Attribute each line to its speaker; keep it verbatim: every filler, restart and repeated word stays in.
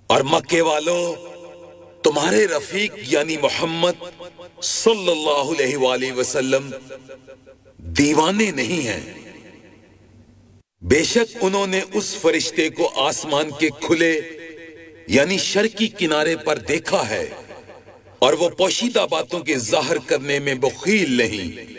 Speaker 1: और मक्के वालों, तुम्हारे रफीक यानी मोहम्मद सल्लल्लाहु अलैहि वसल्लम दीवाने नहीं हैं। बेशक उन्होंने उस फरिश्ते को आसमान के खुले यानी शर्की किनारे पर देखा है और वो पोशीदा बातों के जाहिर करने में बखील नहीं।